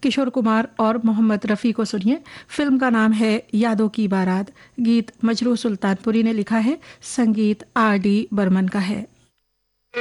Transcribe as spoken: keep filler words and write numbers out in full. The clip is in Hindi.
किशोर कुमार और मोहम्मद रफ़ी को सुनिए। फिल्म का नाम है यादों की बारात। गीत मजरू सुल्तानपुरी ने लिखा है, संगीत आर डी बर्मन का है।